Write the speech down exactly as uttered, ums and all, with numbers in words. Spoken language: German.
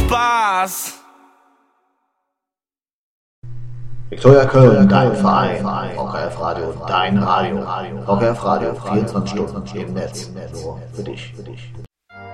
Spaß. Viktoria Köln, dein Verein. V K F Radio, dein Radio. V K F Radio, vierundzwanzig Stunden im Netz. Nur für dich.